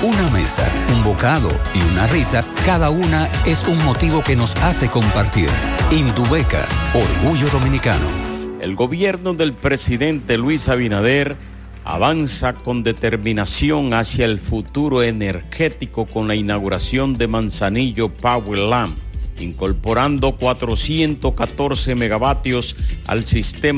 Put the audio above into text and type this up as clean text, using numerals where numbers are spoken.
Una mesa, un bocado y una risa, cada una es un motivo que nos hace compartir. Indubeca, orgullo dominicano. El gobierno del presidente Luis Abinader avanza con determinación hacia el futuro energético con la inauguración de Manzanillo Power Lamp, incorporando 414 megavatios al sistema